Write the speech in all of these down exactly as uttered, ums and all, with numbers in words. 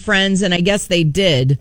friends, and I guess they did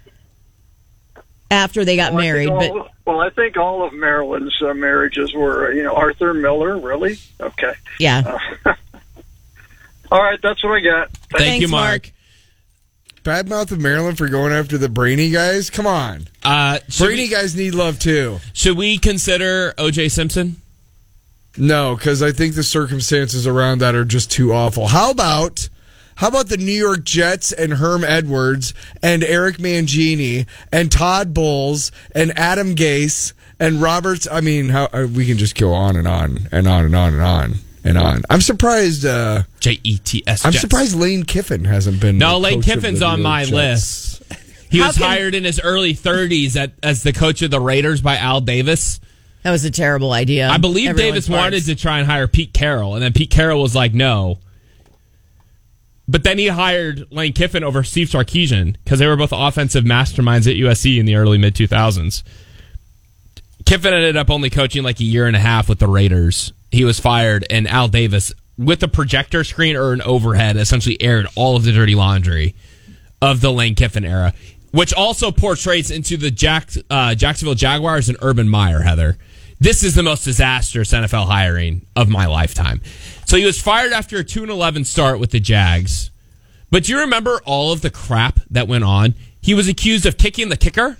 after they got well, married. All, but well, I think all of Marilyn's uh, marriages were, you know, Arthur Miller. Really? Okay. Yeah. Uh, all right, that's what I got. Thank Thanks, you, Mark. Mark. Bad mouth of Maryland for going after the Brainy guys? Come on. Uh, Brainy we, guys need love, too. Should we consider O J Simpson? No, because I think the circumstances around that are just too awful. How about... How about the New York Jets and Herm Edwards and Eric Mangini and Todd Bowles and Adam Gase and Roberts? I mean, how, we can just go on and on and on and on and on and on. I'm surprised. Uh, J E T S. I'm Jets. surprised Lane Kiffin hasn't been. No, the Lane coach of Kiffin's the New on York my Jets. list. He How was can- hired in his early thirties at, as the coach of the Raiders by Al Davis. That was a terrible idea. I believe Everyone Davis farts. wanted to try and hire Pete Carroll, and then Pete Carroll was like, no. But then he hired Lane Kiffin over Steve Sarkisian because they were both offensive masterminds at U S C in the early mid two thousands. Kiffin ended up only coaching like a year and a half with the Raiders. He was fired, and Al Davis, with a projector screen or an overhead, essentially aired all of the dirty laundry of the Lane Kiffin era, which also portrays into the Jack, uh, Jacksonville Jaguars and Urban Meyer, Heather. This is the most disastrous N F L hiring of my lifetime. So he was fired after a two and eleven start with the Jags. But do you remember all of the crap that went on? He was accused of kicking the kicker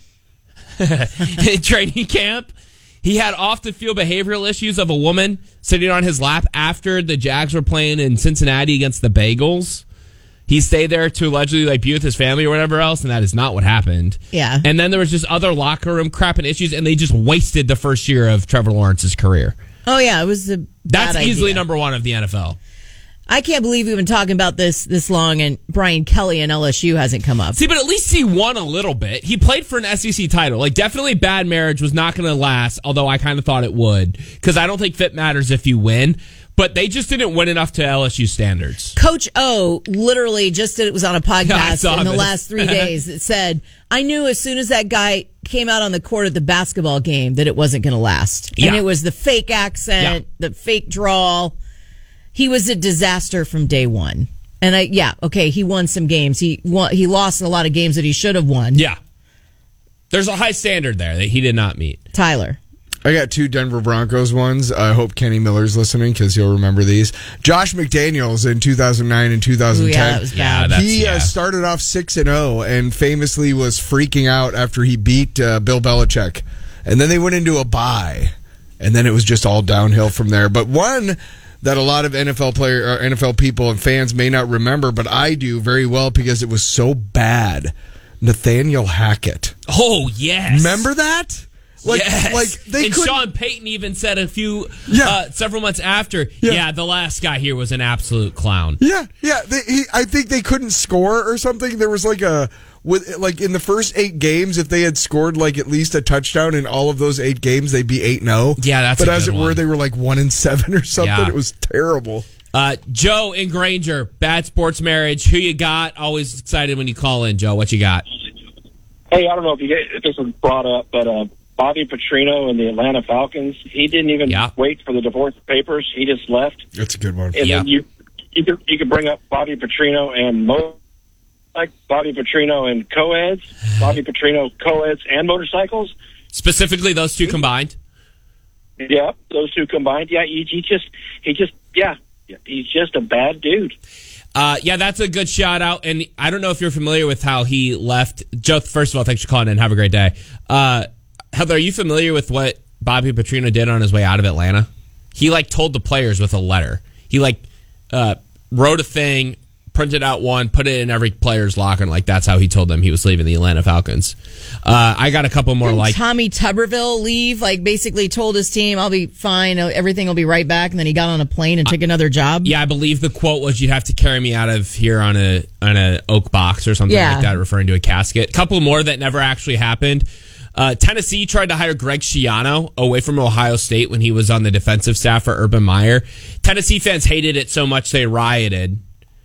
in training camp. He had off-the-field behavioral issues of a woman sitting on his lap after the Jags were playing in Cincinnati against the Bengals. He stayed there to allegedly like be with his family or whatever else, and that is not what happened. Yeah. And then there was just other locker room crap and issues, and they just wasted the first year of Trevor Lawrence's career. Oh, yeah, it was a That's bad easily idea. number one of the N F L. I can't believe we've been talking about this this long, and Brian Kelly and L S U hasn't come up. See, but at least he won a little bit. He played for an S E C title. Like, definitely bad marriage was not going to last, although I kind of thought it would, because I don't think fit matters if you win. But they just didn't win enough to L S U standards. Coach O literally just did, it was on a Yeah, I podcast saw in the this. last three days. It said, I knew as soon as that guy came out on the court at the basketball game that it wasn't going to last. Yeah. And it was the fake accent, the fake drawl. He was a disaster from day one. And I, yeah, okay, he won some games. He won, he lost in a lot of games that he should have won. Yeah. There's a high standard there that he did not meet. Tyler. I got two Denver Broncos ones. I hope Kenny Miller's listening because he'll remember these. Josh McDaniels in two thousand nine and two thousand ten. Ooh, yeah, that was Yeah, bad. that's- he yeah. uh, started off six and zero and famously was freaking out after he beat uh, Bill Belichick, and then they went into a bye, and then it was just all downhill from there. But one that a lot of N F L player, or N F L people and fans may not remember, but I do very well because it was so bad. Nathaniel Hackett. Oh, yes. Remember that? Like, yes. like they and couldn't- Sean Payton even said a few, Yeah. uh, several months after, Yeah. yeah. the last guy here was an absolute clown. Yeah, yeah. They, he, I think they couldn't score or something. There was like a with like in the first eight games, if they had scored like at least a touchdown in all of those eight games, they'd be eight and zero. Yeah, that's But a as good it were, one. they were like one and seven or something. Yeah. It was terrible. Uh, Joe in Granger, bad sports marriage. Who you got? Always excited when you call in, Joe. What you got? Hey, I don't know if you get, if this was brought up, but uh, Bobby Petrino and the Atlanta Falcons, he didn't even Yeah. wait for the divorce papers. He just left. That's a good one. And Yeah. then you you could you could bring up Bobby Petrino and Mo, like Bobby Petrino and co-eds, Bobby Petrino co-eds and motorcycles. Specifically, those two combined. Yeah, those two combined. Yeah, he, he just he just yeah, he's just a bad dude. Uh, yeah, that's a good shout out. And I don't know if you're familiar with how he left. Joe, first of all, thanks for calling in. Have a great day. Uh, Heather, are you familiar with what Bobby Petrino did on his way out of Atlanta? He like told the players with a letter. He like uh, wrote a thing, printed out one, put it in every player's locker, and like that's how he told them he was leaving the Atlanta Falcons. Uh, I got a couple more Didn't like Tommy Tuberville leave, like basically told his team, I'll be fine, everything will be right back, and then he got on a plane and took another job? Yeah, I believe the quote was, "You'd have to carry me out of here on a on a oak box or something Yeah. like that," referring to a casket. A couple more that never actually happened. Uh, Tennessee tried to hire Greg Schiano away from Ohio State when he was on the defensive staff for Urban Meyer. Tennessee fans hated it so much they rioted.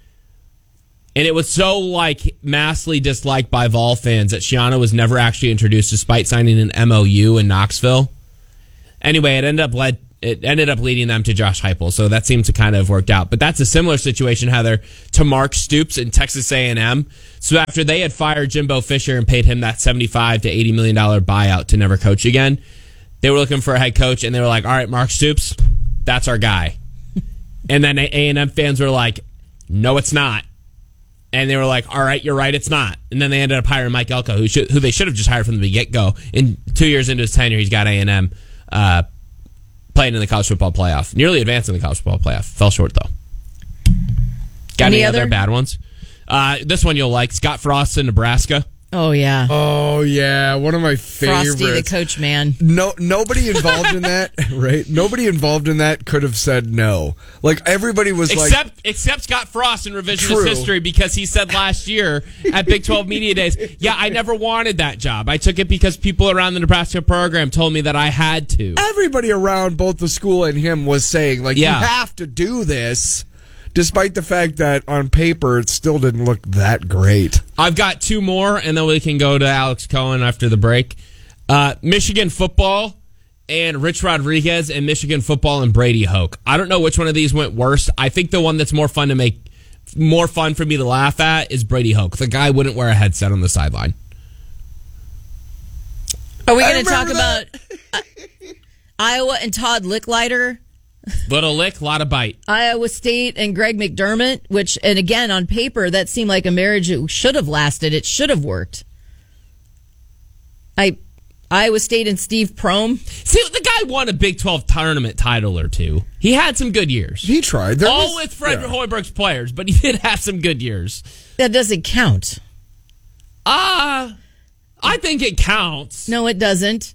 And it was so, like, massively disliked by Vol fans that Schiano was never actually introduced despite signing an M O U in Knoxville. Anyway, it ended up led it ended up leading them to Josh Heupel. So that seemed to kind of have worked out. But that's a similar situation, Heather, to Mark Stoops in Texas A and M. So after they had fired Jimbo Fisher and paid him that seventy-five to eighty million dollars buyout to never coach again, they were looking for a head coach, and they were like, all right, Mark Stoops, that's our guy. And then A and M fans were like, no, it's not. And they were like, all right, you're right, it's not. And then they ended up hiring Mike Elko, who should, who they should have just hired from the get-go. And two years into his tenure, he's got A and M uh, playing in the college football playoff. Nearly advanced in the college football playoff. Fell short, though. Got any, any other? other bad ones? Uh, this one you'll like. Scott Frost in Nebraska. Oh, yeah. Oh, yeah. One of my favorites. Frosty, the coach man. No, nobody involved in that, right? Nobody involved in that could have said no. Like, everybody was except, like... Except Scott Frost in revisionist True. history, because he said last year at Big twelve Media Days, yeah, I never wanted that job. I took it because people around the Nebraska program told me that I had to. Everybody around both the school and him was saying, like, yeah. you have to do this. Despite the fact that on paper it still didn't look that great. I've got two more, and then we can go to Alex Cohen after the break. Uh, Michigan football and Rich Rodriguez, and Michigan football and Brady Hoke. I don't know which one of these went worse. I think the one that's more fun to make, more fun for me to laugh at is Brady Hoke. The guy wouldn't wear a headset on the sideline. Are we going to talk about uh, Iowa and Todd Licklider? Little lick, lot of bite. Iowa State and Greg McDermott, which, and again, on paper, that seemed like a marriage that should have lasted. It should have worked. I, Iowa State and Steve Prohm. See, the guy won a Big twelve tournament title or two. He had some good years. He tried. There All was, with Fred yeah. Hoiberg's players, but he did have some good years. That doesn't count. Ah, uh, I think it counts. No, it doesn't.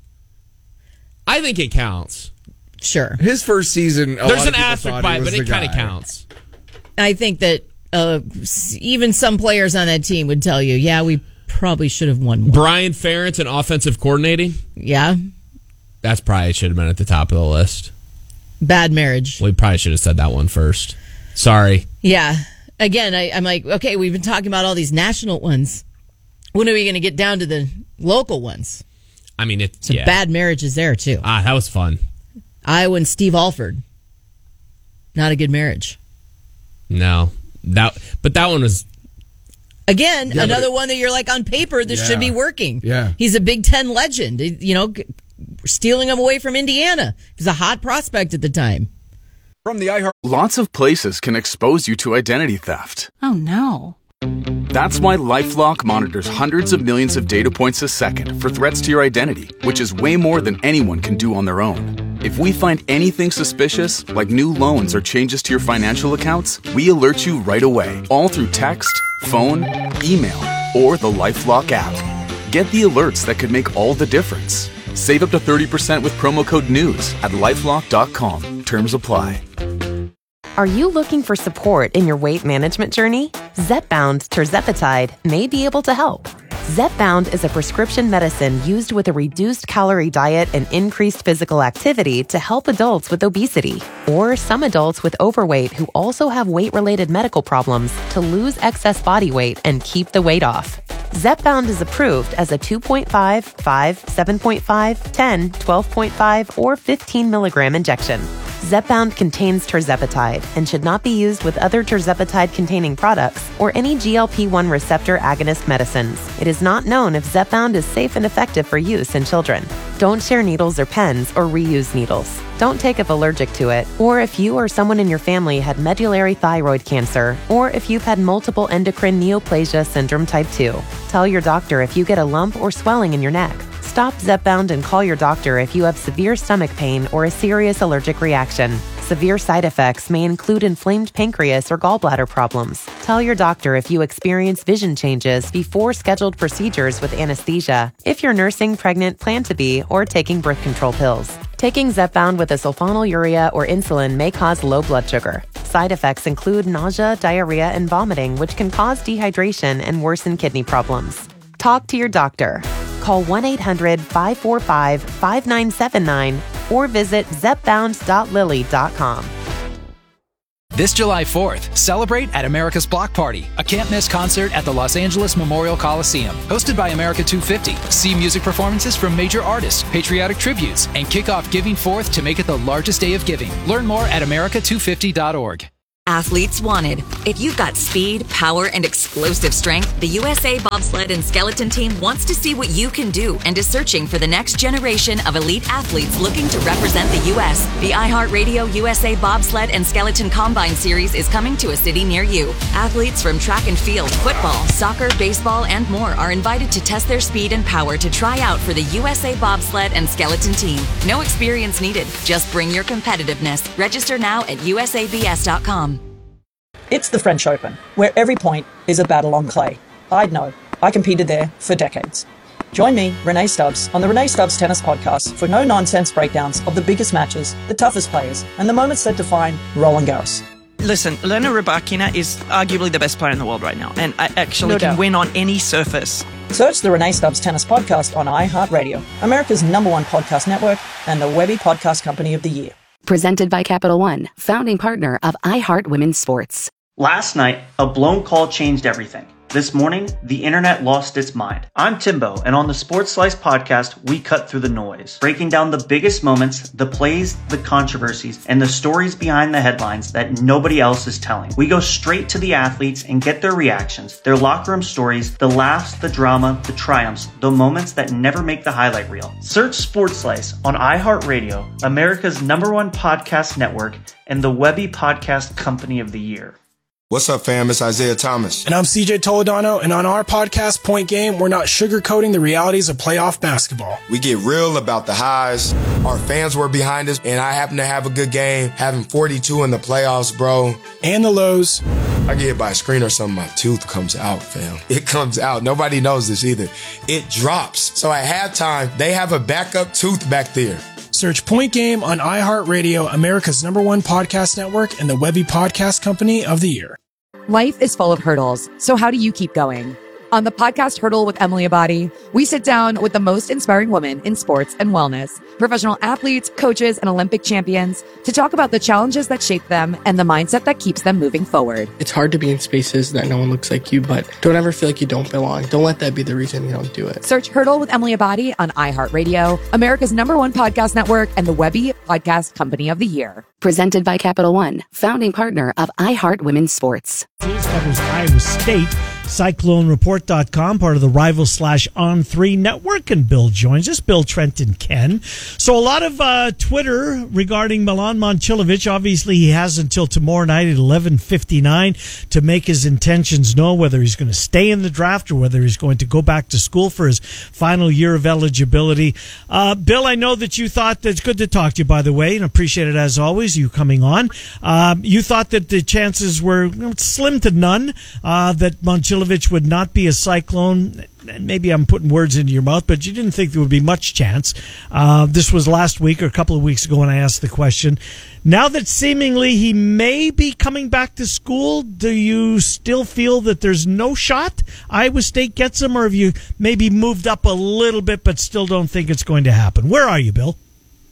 I think it counts. Sure. His first season, a there's lot an of people asterisk thought by he it, was but it the kind of guy. counts. I think that uh, even some players on that team would tell you, yeah, we probably should have won more. Brian Ferentz in offensive coordinating. Yeah. That's probably should have been at the top of the list. Bad marriage. We probably should have said that one first. Sorry. Yeah. Again, I, I'm like, okay, we've been talking about all these national ones. When are we going to get down to the local ones? I mean, it's Some yeah. bad marriages there, too. Ah, that was fun. Iowa and Steve Alford. Not a good marriage. No. that, But that one was... Again, yeah, another it, one that you're like, on paper, this yeah. should be working. Yeah. He's a Big Ten legend. You know, stealing him away from Indiana. He's a hot prospect at the time. From the iHeart. Lots of places can expose you to identity theft. Oh, no. That's why LifeLock monitors hundreds of millions of data points a second for threats to your identity, which is way more than anyone can do on their own. If we find anything suspicious, like new loans or changes to your financial accounts, we alert you right away, all through text, phone, email, or the LifeLock app. Get the alerts that could make all the difference. Save up to thirty percent with promo code NEWS at lifelock dot com. Terms apply. Are you looking for support in your weight management journey? Zepbound tirzepatide may be able to help. Zepbound is a prescription medicine used with a reduced calorie diet and increased physical activity to help adults with obesity, or some adults with overweight who also have weight-related medical problems to lose excess body weight and keep the weight off. Zepbound is approved as a two point five, five, seven point five, ten, twelve point five, or fifteen milligram injection. Zepbound contains tirzepatide and should not be used with other tirzepatide-containing products or any G L P one receptor agonist medicines. It is not known if Zepbound is safe and effective for use in children. Don't share needles or pens or reuse needles. Don't take if allergic to it, or if you or someone in your family had medullary thyroid cancer, or if you've had multiple endocrine neoplasia syndrome type two. Tell your doctor if you get a lump or swelling in your neck. Stop Zepbound and call your doctor if you have severe stomach pain or a serious allergic reaction. Severe side effects may include inflamed pancreas or gallbladder problems. Tell your doctor if you experience vision changes before scheduled procedures with anesthesia, if you're nursing, pregnant, plan to be, or taking birth control pills. Taking Zepbound with a sulfonylurea or insulin may cause low blood sugar. Side effects include nausea, diarrhea, and vomiting, which can cause dehydration and worsen kidney problems. Talk to your doctor. Call one eight hundred, five four five, five nine seven nine or visit zepbound dot lilly dot com. This July fourth, celebrate at America's Block Party, a can't-miss concert at the Los Angeles Memorial Coliseum. Hosted by America two fifty, see music performances from major artists, patriotic tributes, and kick off Giving Fourth to make it the largest day of giving. Learn more at america two fifty dot org. Athletes wanted. If you've got speed, power, and explosive strength, the U S A Bobsled and Skeleton Team wants to see what you can do and is searching for the next generation of elite athletes looking to represent the U S The iHeartRadio U S A Bobsled and Skeleton Combine Series is coming to a city near you. Athletes from track and field, football, soccer, baseball, and more are invited to test their speed and power to try out for the U S A Bobsled and Skeleton Team. No experience needed. Just bring your competitiveness. Register now at U S A B S dot com. It's the French Open, where every point is a battle on clay. I'd know. I competed there for decades. Join me, Renee Stubbs, on the Renee Stubbs Tennis Podcast for no-nonsense breakdowns of the biggest matches, the toughest players, and the moments that define Roland Garros. Listen, Elena Rybakina is arguably the best player in the world right now, and I actually No can doubt. win on any surface. Search the Renee Stubbs Tennis Podcast on iHeartRadio, America's number one podcast network, and the Webby Podcast Company of the Year. Presented by Capital One, founding partner of iHeart Women's Sports. Last night, a blown call changed everything. This morning, the internet lost its mind. I'm Timbo, and on the Sports Slice podcast, we cut through the noise, breaking down the biggest moments, the plays, the controversies, and the stories behind the headlines that nobody else is telling. We go straight to the athletes and get their reactions, their locker room stories, the laughs, the drama, the triumphs, the moments that never make the highlight reel. Search Sports Slice on iHeartRadio, America's number one podcast network, and the Webby Podcast Company of the Year. What's up, fam? It's Isaiah Thomas. And I'm C J Toledano, and on our podcast, Point Game, we're not sugarcoating the realities of playoff basketball. We get real about the highs. Our fans were behind us, and I happen to have a good game, having forty-two in the playoffs, bro. And the lows. I get hit by a screen or something, my tooth comes out, fam. It comes out. Nobody knows this either. It drops. So at halftime, they have a backup tooth back there. Search Point Game on iHeartRadio, America's number one podcast network, and the Webby Podcast Company of the Year. Life is full of hurdles, so how do you keep going? On the podcast Hurdle with Emily Abadi, we sit down with the most inspiring women in sports and wellness, professional athletes, coaches, and Olympic champions to talk about the challenges that shape them and the mindset that keeps them moving forward. It's hard to be in spaces that no one looks like you, but don't ever feel like you don't belong. Don't let that be the reason you don't do it. Search Hurdle with Emily Abadi on iHeartRadio, America's number one podcast network, and the Webby Podcast Company of the Year. Presented by Capital One, founding partner of iHeart Women's Sports. Covers Iowa State. Cyclone Report dot com, part of the Rival slash On three network, and Bill joins us. Bill, Trent, and Ken. So a lot of uh, Twitter regarding Milan Momcilovic. Obviously, he has until tomorrow night at eleven fifty-nine to make his intentions known, whether he's going to stay in the draft or whether he's going to go back to school for his final year of eligibility. Uh, Bill, I know that you thought that it's good to talk to you, by the way, and appreciate it as always, you coming on. Um, you thought that the chances were you know, slim to none uh, that Momcilovic would not be a Cyclone. Maybe I'm putting words into your mouth, but you didn't think there would be much chance. Uh, this was last week or a couple of weeks ago when I asked the question. Now that seemingly he may be coming back to school, do you still feel that there's no shot Iowa State gets him, or have you maybe moved up a little bit but still don't think it's going to happen? Where are you, Bill?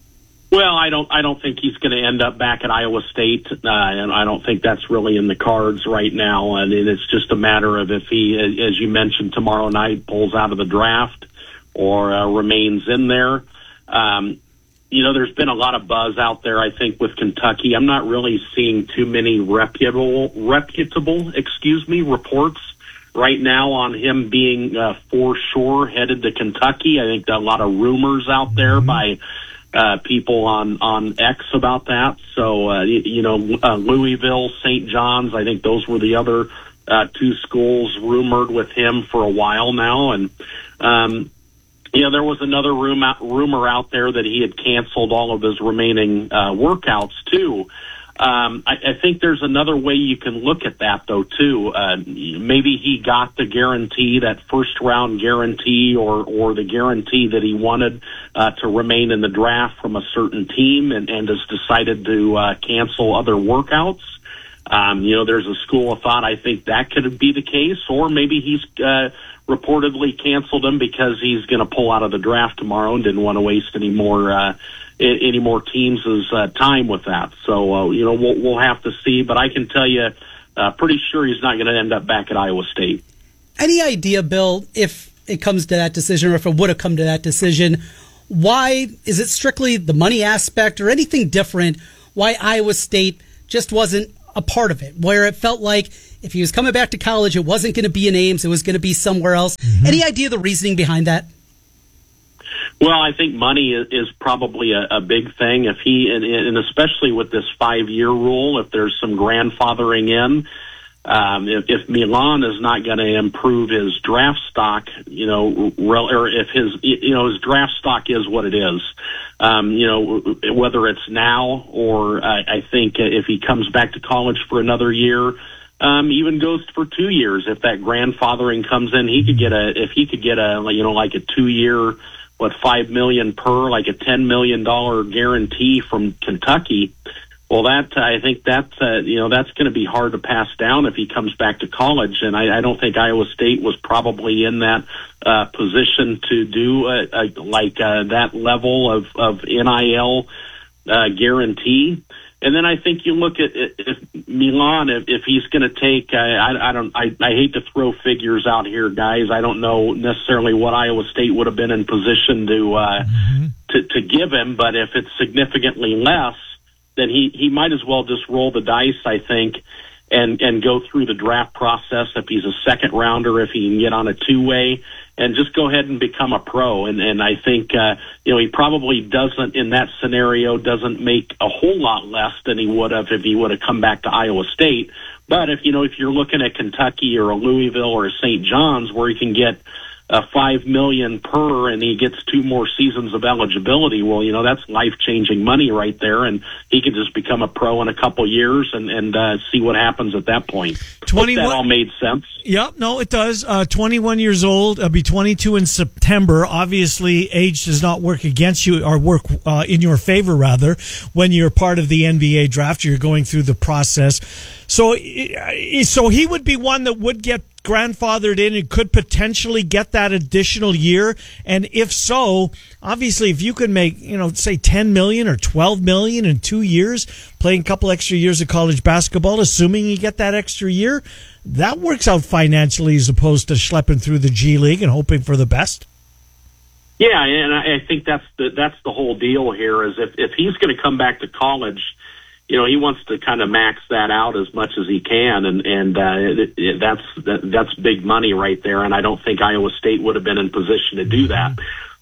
Well, I don't. I don't think he's going to end up back at Iowa State, uh, and I don't think that's really in the cards right now. And it's just a matter of if he, as you mentioned, tomorrow night pulls out of the draft or uh, remains in there. Um, you know, there's been a lot of buzz out there. I think with Kentucky, I'm not really seeing too many reputable, reputable, excuse me, reports right now on him being uh, for sure headed to Kentucky. I think there are a lot of rumors out there mm-hmm. by. Uh, people on, on X about that. So, uh, you, you know, uh, Louisville, Saint John's, I think those were the other uh, two schools rumored with him for a while now. And, um, you know, there was another rumor, rumor out there that he had canceled all of his remaining uh, workouts, too. Um, I, I think there's another way you can look at that, though, too. Uh, maybe he got the guarantee, that first-round guarantee, or, or the guarantee that he wanted uh, to remain in the draft from a certain team, and, and has decided to uh, cancel other workouts. Um, you know, there's a school of thought I think that could be the case, or maybe he's uh, reportedly canceled them because he's going to pull out of the draft tomorrow and didn't want to waste any more uh any more teams' uh, time with that. So, uh, you know, we'll, we'll have to see. But I can tell you, uh, pretty sure he's not going to end up back at Iowa State. Any idea, Bill, if it comes to that decision or if it would have come to that decision, why is it strictly the money aspect or anything different? Why Iowa State just wasn't a part of it, where it felt like if he was coming back to college, it wasn't going to be in Ames, it was going to be somewhere else. Mm-hmm. Any idea the reasoning behind that? Well, I think money is, is probably a, a big thing. If he, and, and especially with this five-year rule, if there's some grandfathering in, um, if, if Milan is not going to improve his draft stock, you know, rel, or if his, you know, his draft stock is what it is, um, you know, whether it's now or uh, I think if he comes back to college for another year, um, even goes for two years, if that grandfathering comes in, he could get a, if he could get a, you know, like a two-year, what, five million per, like a ten million dollar guarantee from Kentucky. Well, that I think that uh, you know that's going to be hard to pass down if he comes back to college, and I, I don't think Iowa State was probably in that uh, position to do a, a, like uh, that level of of N I L uh, guarantee. And then I think you look at if Milan, if, if he's going to take, uh, I, I don't, I, I hate to throw figures out here, guys. I don't know necessarily what Iowa State would have been in position to, uh, mm-hmm. to, to give him, but if it's significantly less, then he, he might as well just roll the dice, I think, and, and go through the draft process. If he's a second rounder, if he can get on a two way, and just go ahead and become a pro. And, and I think, uh, you know, he probably doesn't, in that scenario, doesn't make a whole lot less than he would have if he would have come back to Iowa State. But if, you know, if you're looking at Kentucky or a Louisville or a Saint John's where he can get uh, five million per and he gets two more seasons of eligibility, well, you know, that's life-changing money right there. And he could just become a pro in a couple years and, and uh, see what happens at that point. twenty-one Hope that all made sense. Yep, no, it does. Uh, twenty-one years old, uh, be twenty-two in September. Obviously, age does not work against you or work uh, in your favor, rather, when you're part of the N B A draft. You're going through the process. So, so he would be one that would get grandfathered in and could potentially get that additional year. And if so, obviously, if you could make, you know, say ten million or twelve million in two years, playing a couple extra years of college basketball, assuming you get that extra year, that works out financially as opposed to schlepping through the G League and hoping for the best. Yeah, and I think that's the that's the whole deal here. Is if if he's going to come back to college, you know, he wants to kind of max that out as much as he can, and and uh, it, it, that's that, that's big money right there. And I don't think Iowa State would have been in position to do that.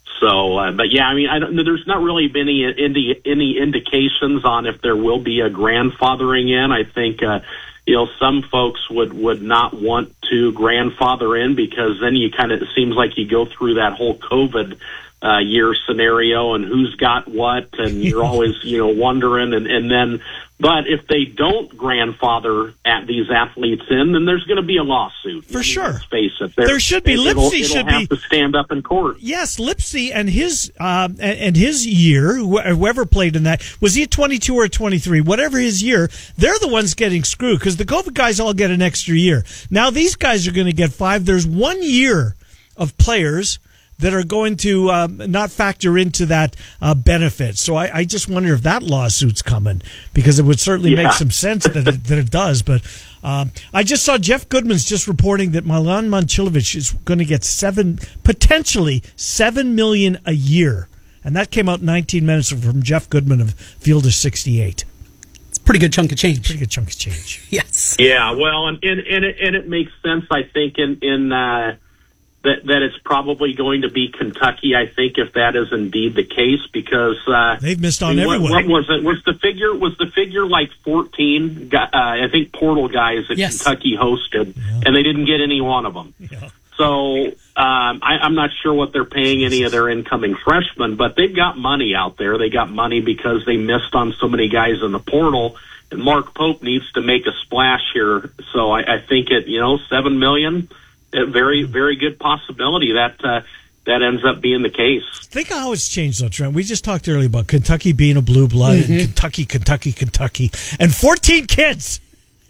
So, uh, but yeah, I mean, I don't, there's not really been any any any indications on if there will be a grandfathering in. I think. Uh, You know, some folks would, would not want to grandfather in because then you kind of, it seems like you go through that whole COVID uh, year scenario and who's got what, and you're always, you know, wondering. And, and then, but if they don't grandfather at these athletes in, then there's going to be a lawsuit. For sure. Let's face it. There, there should be. It'll, Lipsy it'll should have be. to stand up in court. Yes, Lipsy and his uh, and, and his year, whoever played in that, was he a twenty-two or a twenty-three? Whatever his year, they're the ones getting screwed because the COVID guys all get an extra year. Now these guys are going to get five. There's one year of players that are going to um, not factor into that uh, benefit. So I, I just wonder if that lawsuit's coming, because it would certainly yeah. make some sense that it, that it does. But um, I just saw Jeff Goodman's just reporting that Milan Momcilovic is going to get seven, potentially seven million a year, and that came out nineteen minutes from Jeff Goodman of Field of sixty-eight. It's a pretty good chunk of change. Pretty good chunk of change. Yes. Yeah. Well, and and, and, it, and it makes sense, I think, in in. Uh, That, that it's probably going to be Kentucky, I think, if that is indeed the case, because uh, they've missed on I mean, everyone. What, what was it? Was the figure was the figure like fourteen? Uh, I think portal guys that yes. Kentucky hosted, yeah. and they didn't get any one of them. Yeah. So um, I, I'm not sure what they're paying any of their incoming freshmen, but they've got money out there. They got money because they missed on so many guys in the portal. And Mark Pope needs to make a splash here. So I, I think at you know seven million. A very, very good possibility that uh, that ends up being the case. Think of how it's changed, though, Trent. We just talked earlier about Kentucky being a blue blood, mm-hmm. and Kentucky, Kentucky, Kentucky, and fourteen kids.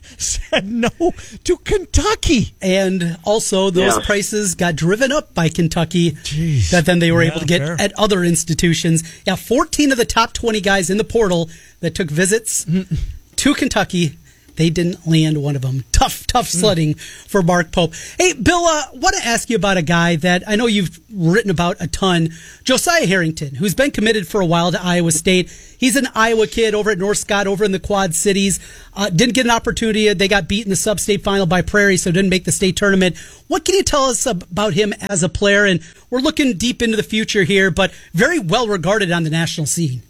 said no to Kentucky. And also, those Yeah. prices got driven up by Kentucky Jeez. that then they were Yeah, able to get fair. at other institutions. Yeah, fourteen of the top twenty guys in the portal that took visits to Kentucky, they didn't land one of them. Tough, tough sledding for Mark Pope. Hey, Bill, I uh, want to ask you about a guy that I know you've written about a ton, Josiah Harrington, who's been committed for a while to Iowa State. He's an Iowa kid over at North Scott, over in the Quad Cities. Uh, didn't get an opportunity. They got beat in the sub-state final by Prairie, so didn't make the state tournament. What can you tell us about him as a player? And we're looking deep into the future here, but very well regarded on the national scene.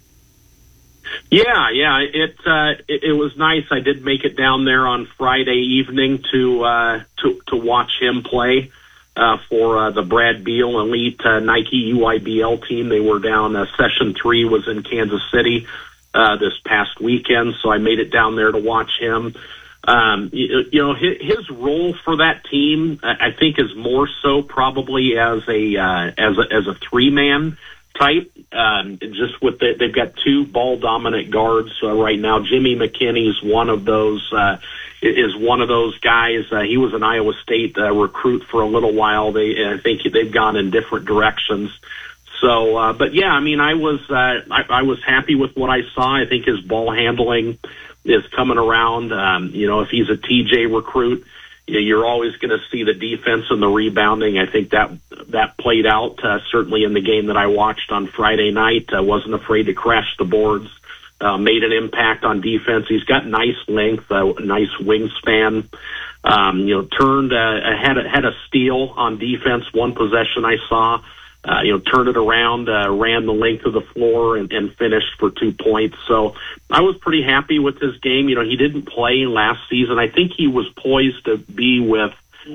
Yeah, yeah, it, uh, it it was nice. I did make it down there on Friday evening to uh, to to watch him play uh, for uh, the Brad Beal Elite uh, Nike U I B L team. They were down. Uh, session three was in Kansas City uh, this past weekend, so I made it down there to watch him. Um, you, you know, his, his role for that team, I think, is more so probably as a uh, as a as a three man type. Um, just with the, they've got two ball dominant guards uh, right now. Jimmy McKinney's one of those. Uh, is one of those guys. Uh, he was an Iowa State uh, recruit for a little while. They, I think they've gone in different directions. So, uh, but yeah, I mean, I was uh, I, I was happy with what I saw. I think his ball handling is coming around. Um, you know, if he's a T J recruit, you're always going to see the defense and the rebounding. I think that that played out uh, certainly in the game that I watched on Friday night. I wasn't afraid to crash the boards, uh, made an impact on defense. He's got nice length, uh, nice wingspan. Um, you know, turned uh, had a, had a steal on defense. One possession I saw. Uh, you know, turned it around, uh, ran the length of the floor, and, and finished for two points. So I was pretty happy with his game. You know, he didn't play last season. I think he was poised to be with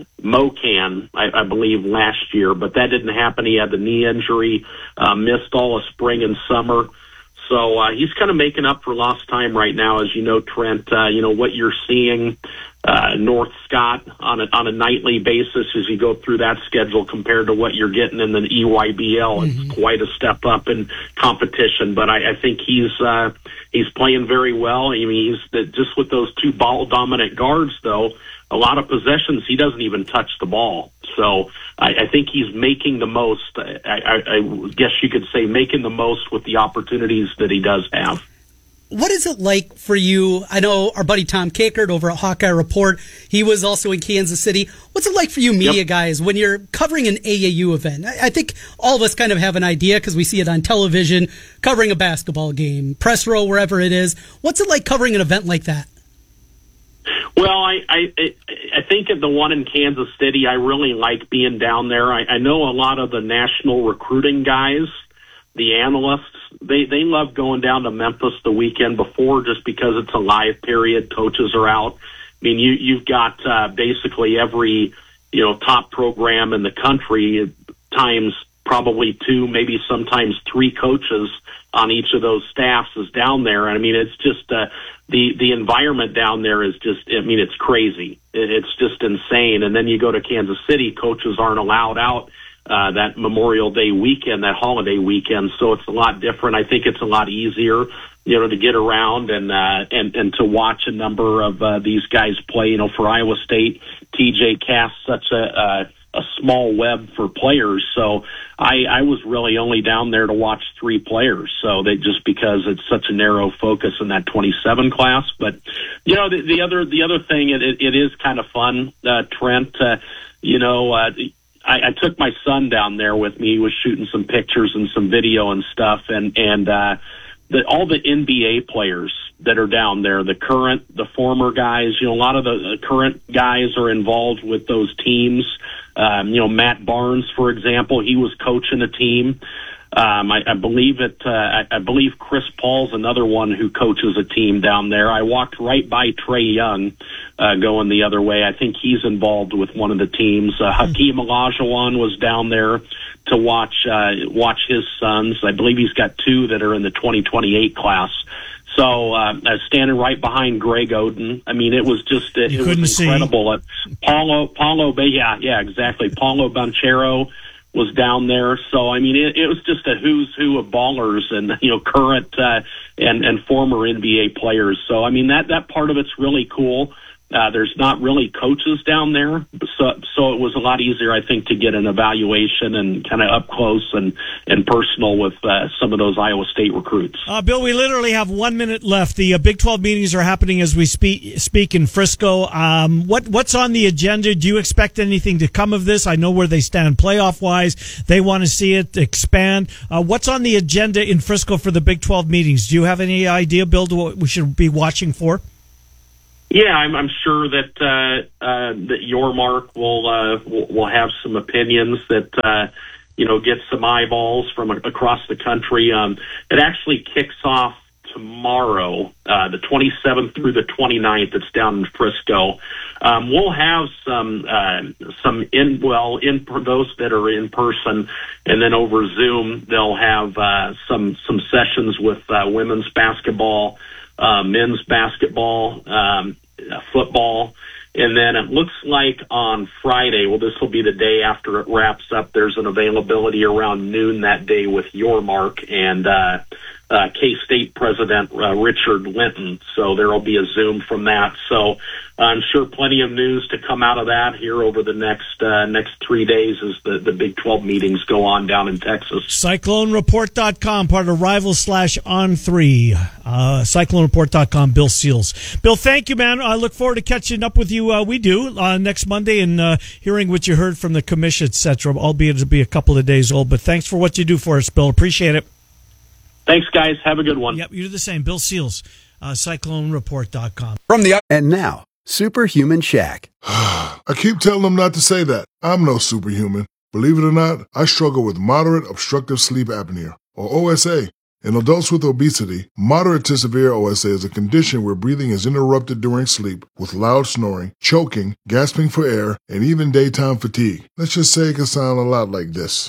Mocan, I, I believe, last year, but that didn't happen. He had the knee injury, uh, missed all of spring and summer. So uh, he's kind of making up for lost time right now, as you know, Trent. Uh, you know what you're seeing uh, North Scott on a on a nightly basis as you go through that schedule compared to what you're getting in the E Y B L. Mm-hmm. It's quite a step up in competition, but I, I think he's uh, he's playing very well. I mean, he's just with those two ball dominant guards, though. A lot of possessions, he doesn't even touch the ball. So I, I think he's making the most, I, I, I guess you could say, making the most with the opportunities that he does have. What is it like for you? I know our buddy Tom Kakert over at Hawkeye Report, he was also in Kansas City. What's it like for you media yep. guys when you're covering an A A U event? I, I think all of us kind of have an idea because we see it on television, covering a basketball game, press row, wherever it is. What's it like covering an event like that? Well, I, I I think at the one in Kansas City, I really like being down there. I, I know a lot of the national recruiting guys, the analysts, they, they love going down to Memphis the weekend before just because it's a live period. Coaches are out. I mean, you, you've got uh, basically every, you know, top program in the country times probably two, maybe sometimes three coaches on each of those staffs is down there. I mean, it's just uh, the the environment down there is just, I mean, it's crazy. It's just insane. And then you go to Kansas City, coaches aren't allowed out uh, that Memorial Day weekend, that holiday weekend. So it's a lot different. I think it's a lot easier, you know, to get around and uh, and and to watch a number of uh, these guys play. You know, for Iowa State, T J casts such a uh, a small web for players. So I, I was really only down there to watch three players. So they just because it's such a narrow focus in that twenty-seven class. But you know, the, the other the other thing, it, it, it is kind of fun, uh, Trent. Uh, you know, uh, I, I took my son down there with me. He was shooting some pictures and some video and stuff, and and uh, the, all the N B A players that are down there, the current, the former guys. You know, a lot of the current guys are involved with those teams. Um, you know, Matt Barnes, for example, he was coaching a team. Um, I, I believe it. Uh, I, I believe Chris Paul's another one who coaches a team down there. I walked right by Trae Young, uh, going the other way. I think he's involved with one of the teams. Uh, Hakeem Olajuwon was down there to watch uh, watch his sons. I believe he's got two that are in the twenty twenty-eight class. So uh, I was standing right behind Greg Oden. I mean, it was just it, it was incredible. Uh, Paulo, Paulo, yeah, yeah, exactly. Paulo Banchero was down there. So I mean, it, it was just a who's who of ballers and you know current uh, and and former N B A players. So I mean, that that part of it's really cool. Uh, there's not really coaches down there, so so it was a lot easier, I think, to get an evaluation and kind of up close and, and personal with uh, some of those Iowa State recruits. Uh, Bill, we literally have one minute left. The uh, Big twelve meetings are happening as we speak speak in Frisco. Um, what what's on the agenda? Do you expect anything to come of this? I know where they stand playoff wise. They want to see it expand. Uh, what's on the agenda in Frisco for the Big twelve meetings? Do you have any idea, Bill, to what we should be watching for? Yeah, I'm, I'm sure that uh, uh, that your Mark will, uh, will will have some opinions that uh, you know get some eyeballs from a, across the country. Um, it actually kicks off tomorrow, uh, the twenty-seventh through the twenty-ninth. It's down in Frisco. Um, we'll have some uh, some in well in those that are in person, and then over Zoom they'll have uh, some some sessions with uh, women's basketball, uh, men's basketball. Um, football, and then it looks like on Friday, well, this will be the day after it wraps up, there's an availability around noon that day with your Mark and uh, uh, K-State President uh, Richard Linton, so there will be a Zoom from that. So I'm sure plenty of news to come out of that here over the next uh, next three days as the, the Big twelve meetings go on down in Texas. Cyclone Report dot com, part of Rival slash On three. Uh, Cyclone Report dot com, Bill Seals. Bill, thank you, man. I look forward to catching up with you. Uh, we do uh, next Monday and uh, hearing what you heard from the commission, et cetera, albeit it'll be a couple of days old. But thanks for what you do for us, Bill. Appreciate it. Thanks, guys. Have a good one. Yep, you do the same. Bill Seals, uh, Cyclone Report dot com. From the and now, Superhuman Shaq. I keep telling them not to say that. I'm no superhuman. Believe it or not, I struggle with moderate obstructive sleep apnea, or O S A. In adults with obesity, moderate to severe O S A is a condition where breathing is interrupted during sleep with loud snoring, choking, gasping for air, and even daytime fatigue. Let's just say it can sound a lot like this.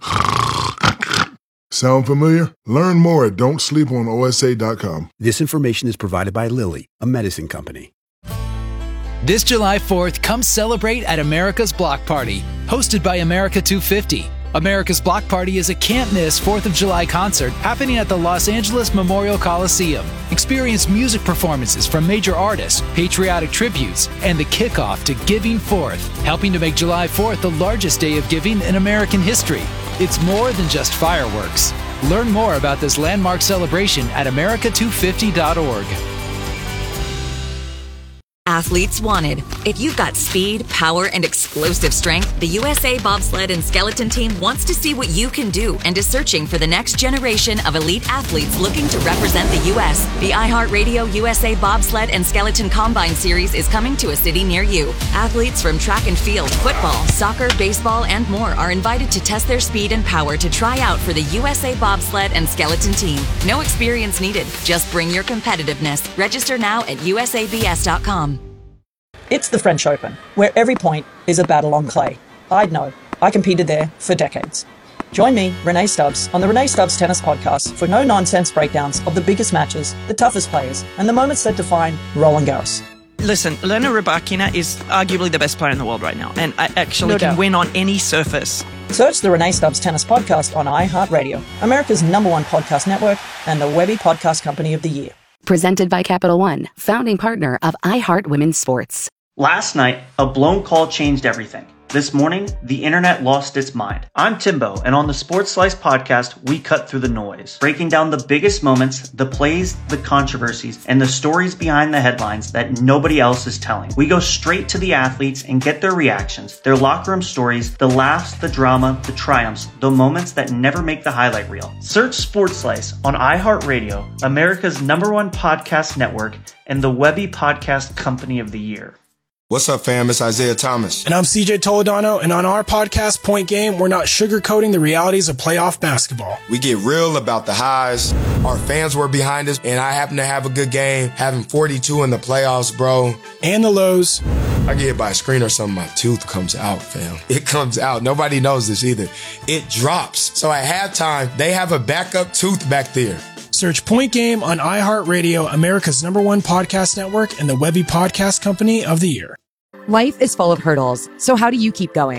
Sound familiar? Learn more at don't sleep on O S A dot com. This information is provided by Lilly, a medicine company. This July fourth, come celebrate at America's Block Party, hosted by America two fifty. America's Block Party is a can't-miss fourth of July concert happening at the Los Angeles Memorial Coliseum. Experience music performances from major artists, patriotic tributes, and the kickoff to Giving Forth, helping to make July fourth the largest day of giving in American history. It's more than just fireworks. Learn more about this landmark celebration at America two fifty dot org. Athletes wanted. If you've got speed, power, and explosive strength, the U S A Bobsled and Skeleton Team wants to see what you can do and is searching for the next generation of elite athletes looking to represent the U S The iHeartRadio U S A Bobsled and Skeleton Combine Series is coming to a city near you. Athletes from track and field, football, soccer, baseball, and more are invited to test their speed and power to try out for the U S A Bobsled and Skeleton Team. No experience needed. Just bring your competitiveness. Register now at U S A B S dot com. It's the French Open, where every point is a battle on clay. I'd know. I competed there for decades. Join me, Renee Stubbs, on the Renee Stubbs Tennis Podcast for no-nonsense breakdowns of the biggest matches, the toughest players, and the moments that define Roland Garros. Listen, Elena Rybakina is arguably the best player in the world right now, and I actually No can doubt. win on any surface. Search the Renee Stubbs Tennis Podcast on iHeartRadio, America's number one podcast network, and the Webby Podcast Company of the Year. Presented by Capital One, founding partner of iHeart Women's Sports. Last night, a blown call changed everything. This morning, the internet lost its mind. I'm Timbo, and on the Sports Slice podcast, we cut through the noise, breaking down the biggest moments, the plays, the controversies, and the stories behind the headlines that nobody else is telling. We go straight to the athletes and get their reactions, their locker room stories, the laughs, the drama, the triumphs, the moments that never make the highlight reel. Search Sports Slice on iHeartRadio, America's number one podcast network, and the Webby Podcast Company of the Year. What's up, fam? It's Isaiah Thomas. And I'm C J Toledano, and on our podcast, Point Game, we're not sugarcoating the realities of playoff basketball. We get real about the highs. Our fans were behind us, and I happen to have a good game, having forty-two in the playoffs, bro. And the lows. I get hit by a screen or something, my tooth comes out, fam. It comes out. Nobody knows this either. It drops. So at halftime, they have a backup tooth back there. Search Point Game on iHeartRadio, America's number one podcast network, and the Webby Podcast Company of the Year. Life is full of hurdles, so how do you keep going?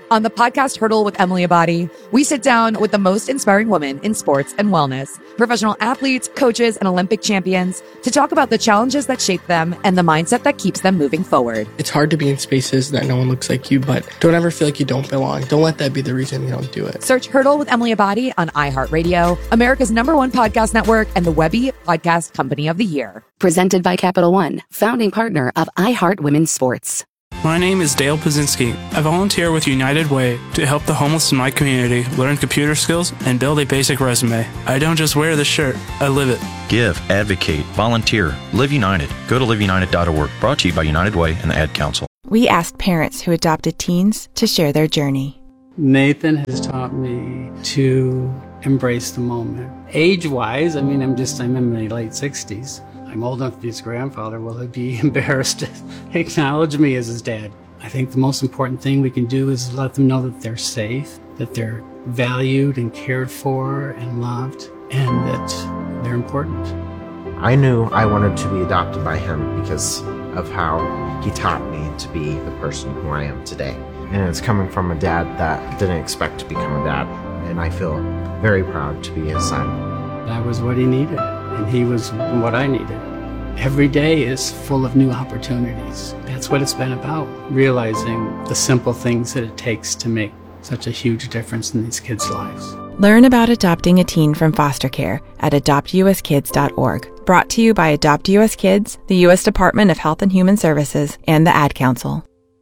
On the podcast Hurdle with Emily Abadi, we sit down with the most inspiring women in sports and wellness, professional athletes, coaches, and Olympic champions to talk about the challenges that shape them and the mindset that keeps them moving forward. It's hard to be in spaces that no one looks like you, but don't ever feel like you don't belong. Don't let that be the reason you don't do it. Search Hurdle with Emily Abadi on iHeartRadio, America's number one podcast network, and the Webby Podcast Company of the Year. Presented by Capital One, founding partner of iHeart Women's Sports. My name is Dale Pazinski. I volunteer with United Way to help the homeless in my community learn computer skills and build a basic resume. I don't just wear the shirt, I live it. Give, advocate, volunteer, Live United. Go to live united dot org. Brought to you by United Way and the Ad Council. We asked parents who adopted teens to share their journey. Nathan has taught me to embrace the moment. Age-wise, I mean, I'm just, I'm in my late sixties. I'm old enough to be his grandfather. Will he be embarrassed to acknowledge me as his dad? I think the most important thing we can do is let them know that they're safe, that they're valued and cared for and loved, and that they're important. I knew I wanted to be adopted by him because of how he taught me to be the person who I am today. And it's coming from a dad that didn't expect to become a dad, and I feel very proud to be his son. That was what he needed. And he was what I needed. Every day is full of new opportunities. That's what it's been about, realizing the simple things that it takes to make such a huge difference in these kids' lives. Learn about adopting a teen from foster care at adopt u s kids dot org. Brought to you by Adopt U S Kids, the U S Department of Health and Human Services, and the Ad Council.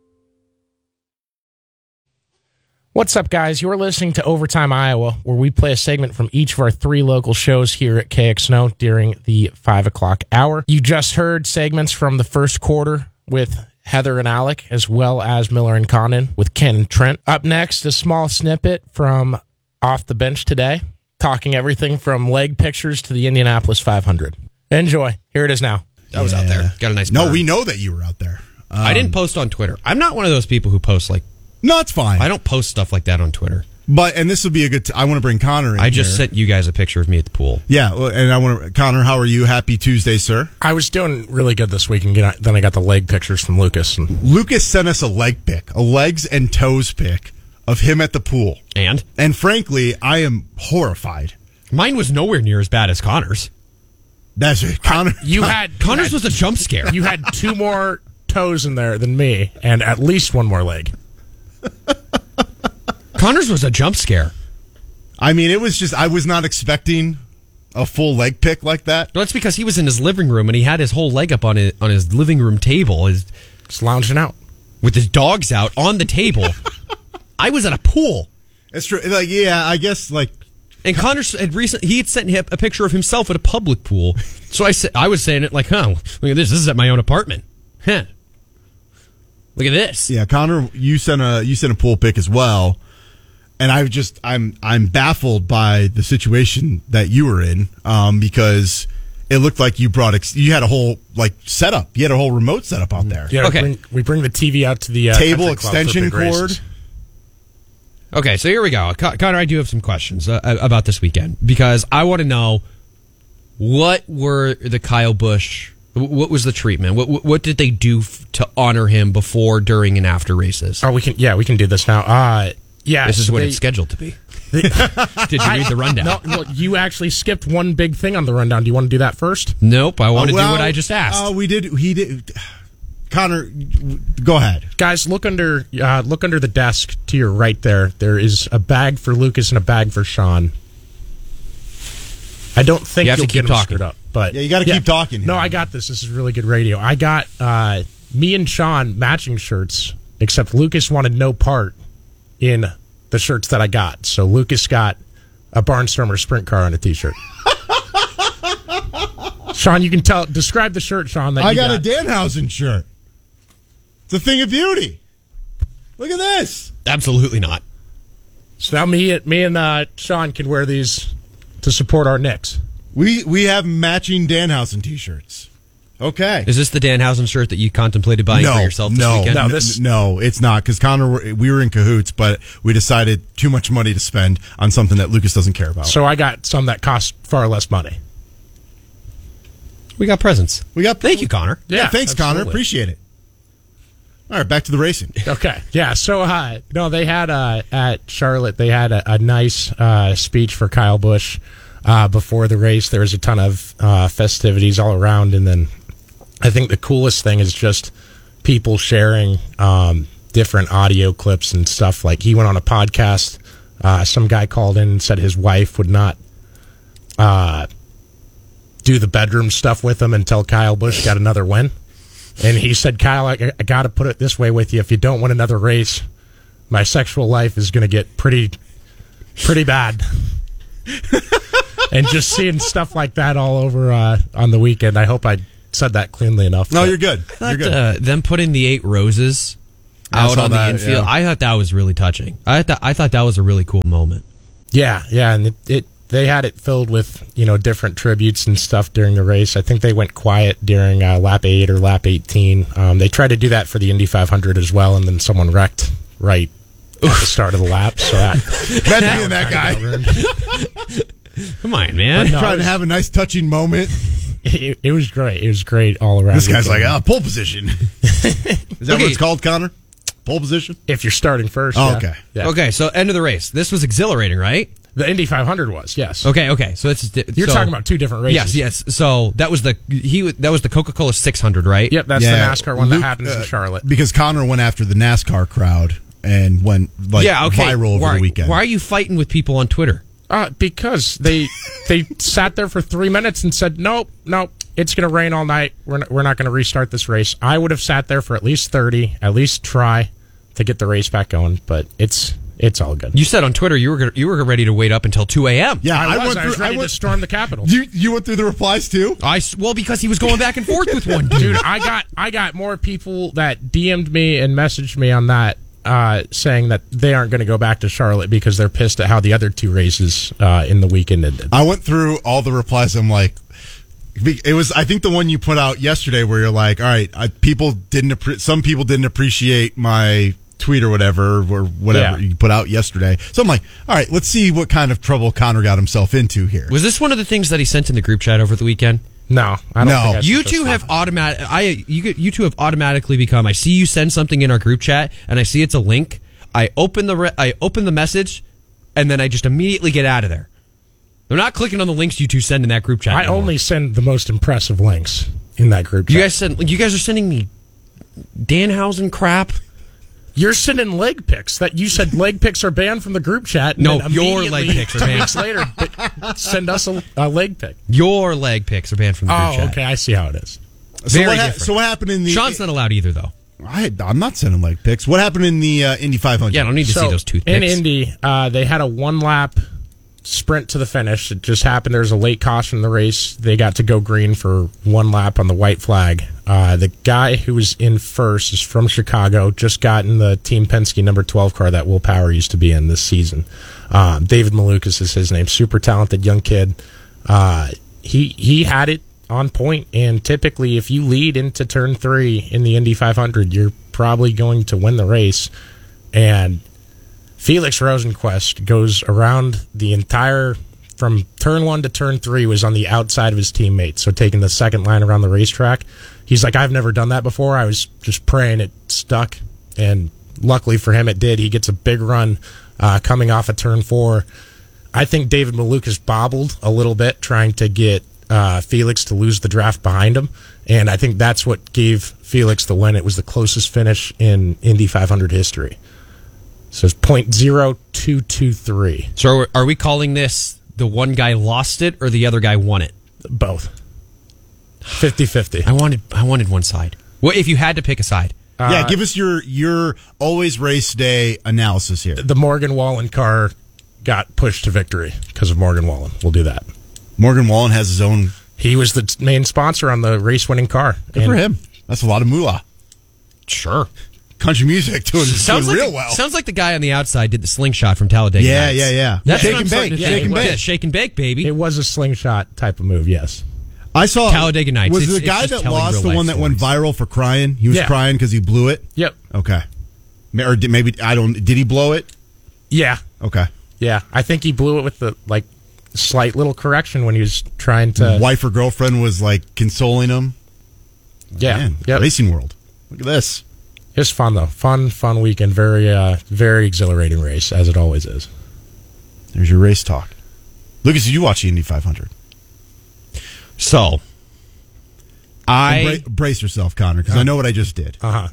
What's up, guys? You're listening to Overtime Iowa, where we play a segment from each of our three local shows here at K X N O during the five o'clock hour. You just heard segments from the first quarter with Heather and Alec, as well as Miller and Conan with Ken and Trent. Up next, a small snippet from Off the Bench today, talking everything from leg pictures to the Indianapolis five hundred. Enjoy. Here it is now. I was out there. Got a nice No, burn. we know that you were out there. Um, I didn't post on Twitter. I'm not one of those people who post like... No, it's fine. I don't post stuff like that on Twitter. But, and this would be a good, t- I want to bring Connor in I just here. sent you guys a picture of me at the pool. Yeah, well, and I want to, Connor, how are you? Happy Tuesday, sir. I was doing really good this week, and then I got the leg pictures from Lucas. And Lucas sent us a leg pic, a legs and toes pic of him at the pool. And? And frankly, I am horrified. Mine was nowhere near as bad as Connor's. That's it. Connor. You had Connor's you had, was a jump scare. You had two more toes in there than me, and at least one more leg. Connor's was a jump scare. I mean, it was just, I was not expecting a full leg pick like that. No, that's because he was in his living room and he had his whole leg up on his, on his living room table. His, just lounging out. With his dogs out on the table. I was at a pool. That's true. Like, yeah, I guess, like. And Connor had recently, he had sent him a picture of himself at a public pool. So I said, I was saying it like, huh, look at this. This is at my own apartment. Huh. Look at this. Yeah, Connor, you sent a, you sent a pool pic as well. And I just, I'm, I'm baffled by the situation that you were in, um, because it looked like you brought, ex- you had a whole like setup. You had a whole remote setup out there. Yeah, okay. we, bring, we bring the T V out to the uh, table extension cord. Okay, so here we go, Con- Connor. I do have some questions uh, about this weekend because I want to know what were the Kyle Busch. What was the treatment? What what did they do f- to honor him before, during, and after races? Oh, we can. Yeah, we can do this now. Uh Yeah, this is so what they, it's scheduled to be. Did you read the rundown? No, well, you actually skipped one big thing on the rundown. Do you want to do that first? Nope, I want to uh, well, do what I just asked. Oh, uh, we did. He did. Connor, go ahead, guys. Look under. Uh, look under the desk to your right. There, there is a bag for Lucas and a bag for Sean. I don't think you have you'll to keep get them talking. screwed up, but yeah, you got to yeah. keep talking. No, I got this. This is really good radio. I got uh, me and Sean matching shirts, except Lucas wanted no part in the shirts that I got. So Lucas got a Barnstormer sprint car on a t-shirt. Sean, you can tell. Describe the shirt, Sean. That I you got, got a Danhausen shirt. It's a thing of beauty. Look at this. Absolutely not. So now me, me and uh, Sean can wear these to support our Knicks. We we have matching Danhausen t-shirts. Okay. Is this the Danhausen shirt that you contemplated buying no, for yourself this no, weekend? No, this, no, it's not, because Connor, we were in cahoots, but we decided too much money to spend on something that Lucas doesn't care about. So I got some that cost far less money. We got presents. We got. Thank you, Connor. Yeah, yeah thanks, absolutely. Connor. Appreciate it. All right, back to the racing. Okay, yeah. So, uh, no, they had uh, at Charlotte. They had a, a nice uh, speech for Kyle Busch uh, before the race. There was a ton of uh, festivities all around, and then I think the coolest thing is just people sharing um, different audio clips and stuff. Like he went on a podcast. Uh, some guy called in and said his wife would not uh, do the bedroom stuff with him until Kyle Busch got another win. And he said, Kyle, I, I got to put it this way with you. If you don't win another race, my sexual life is going to get pretty, pretty bad. And just seeing stuff like that all over uh, on the weekend, I hope I said that cleanly enough. No, you're good. Thought, You're good. Uh, them putting the eight roses I out saw on that, the infield, yeah. I thought that was really touching. I thought I thought that was a really cool moment. Yeah, yeah, and it, it they had it filled with, you know, different tributes and stuff during the race. I think they went quiet during uh, lap eight or lap eighteen. Um, they tried to do that for the Indy five hundred as well, and then someone wrecked right at the start of the lap. So that Imagine being that guy. Come on, man. No, Trying it to was- have a nice touching moment. It, it was great. It was great all around. This guy's like, weekend. ah, pole position. Is that Okay. what it's called, Connor? Pole position? If you're starting first. Oh, yeah. okay. Yeah. Okay, so end of the race. This was exhilarating, right? The Indy five hundred was, yes. Okay, okay. So it's You're so- talking about two different races. Yes, yes. So that was the he that was the Coca-Cola six hundred, right? Yep, that's Yeah. the NASCAR one Luke, that happens uh, in Charlotte. Because Connor went after the NASCAR crowd and went like yeah, okay. viral over why, the weekend. Why are you fighting with people on Twitter? Uh, because they they sat there for three minutes and said, nope, nope, it's going to rain all night. We're not, we're not going to restart this race. I would have sat there for at least thirty, at least try to get the race back going, but it's it's all good. You said on Twitter you were gonna, you were ready to wait up until two a.m. Yeah, I, I, was. went I through. was ready I went, to storm the Capitol. you you went through the replies too. I s- well because he was going back and forth with one dude. Dude, I got I got more people that D M'd me and messaged me on that uh, saying that they aren't going to go back to Charlotte because they're pissed at how the other two races uh, in the weekend ended. I went through all the replies. I'm like, it was. I think the one you put out yesterday, where you're like, all right, I, people didn't. Appre- some people didn't appreciate my tweet or whatever, or whatever Yeah. you put out yesterday. So I'm like, all right, let's see what kind of trouble Connor got himself into here. Was this one of the things that he sent in the group chat over the weekend? No, I don't No. think I You should two just- have automatic. I you get- you two have automatically become. I see you send something in our group chat, and I see it's a link. I open the re- I open the message, and then I just immediately get out of there. They're not clicking on the links you two send in that group chat. I anymore. only send the most impressive links in that group chat. You guys send. You guys are sending me Danhausen crap. You're sending leg pics that you said leg pics are banned from the group chat. and No, then your immediately, leg pics are two banned. weeks later, send us a, a leg pic. Your leg picks are banned from the group Oh, chat. okay, I see how it is. So Very what, ha- different. so what happened in the? Sean's not allowed either, though. I, I'm not sending leg pics. What happened in the uh, Indy five hundred? Yeah, I don't need to So, see those toothpicks. in Indy, uh, they had a one lap sprint to the finish. It just happened. There was a late caution in the race. They got to go green for one lap on the white flag. Uh, the guy who was in first is from Chicago. Just got in the Team Penske number twelve car that Will Power used to be in this season. Um, David Malukas is his name. Super talented young kid. Uh, he he had it on point, and typically if you lead into turn three in the Indy five hundred, you're probably going to win the race. And Felix Rosenquist goes around the entire, from turn one to turn three, was on the outside of his teammates, so taking the second line around the racetrack. He's like, I've never done that before. I was just praying it stuck, and luckily for him it did. He gets a big run uh, coming off of turn four. I think David Malukas bobbled a little bit trying to get uh, Felix to lose the draft behind him, and I think that's what gave Felix the win. It was the closest finish in Indy five hundred history. So it's point zero two two three. So are, are we calling this the one guy lost it or the other guy won it? Both. fifty-fifty. I wanted I wanted one side. What if you had to pick a side? Yeah, Uh, give us your your always race day analysis here. The Morgan Wallen car got pushed to victory because of Morgan Wallen. We'll do that. Morgan Wallen has his own. He was the t- main sponsor on the race-winning car. Good for him. That's a lot of moolah. Sure. Country music doing, Sounds doing like real the, well. Sounds like the guy on the outside did the slingshot from Talladega. Yeah, Nights. yeah, yeah. That's Shake what I'm and starting bake, to shake think. and bake. Yeah, shake and bake, baby. It was a slingshot type of move, yes. I saw Talladega Nights. Was It's- the it's guy just that telling lost real the life one that went stories. viral for crying? He was Yeah. crying because he blew it. Yep. Okay. Or did, maybe I don't. Did he blow it? Yeah. Okay. Yeah. I think he blew it with the, like, slight little correction when he was trying to... Wife or girlfriend was like consoling him. Yeah. Man, Yep. Racing world. Look at this. It's fun, though. Fun, fun weekend. Very, uh, very exhilarating race, as it always is. There's your race talk. Lucas, did you watch the Indy five hundred? So, I... Bra- brace yourself, Connor, because uh, I know what I just did. Uh-huh.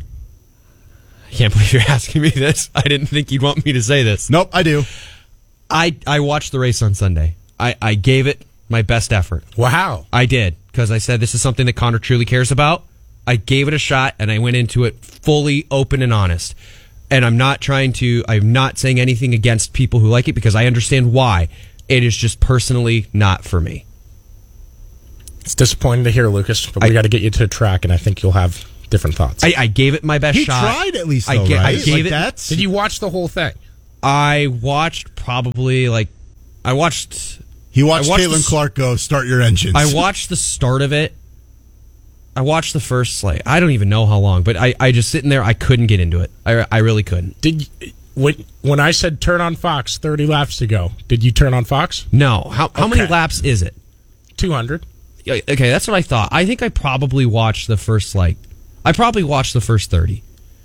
I can't believe you're asking me this. I didn't think you'd want me to say this. Nope, I do. I, I watched the race on Sunday. I, I gave it my best effort. Wow. I did, because I said this is something that Connor truly cares about. I gave it a shot, and I went into it fully open and honest. And I'm not trying to, I'm not saying anything against people who like it, because I understand why. It is just personally not for me. It's disappointing to hear, Lucas, but we got to get you to a track, and I think you'll have different thoughts. I, I gave it my best he shot. He tried at least, though, I, ga- right? I gave like it. That's... Did you watch the whole thing? I watched probably, like, I watched... He watched, watched Caitlin the, Clark go, start your engines. I watched the start of it. I watched the first, like, I don't even know how long, but I, I just sitting there, I couldn't get into it. I, I really couldn't. Did when, when I said turn on Fox thirty laps to go, did you turn on Fox? No. How, how okay. many laps is it? two hundred. Okay, that's what I thought. I think I probably watched the first, like, I probably watched the first thirty.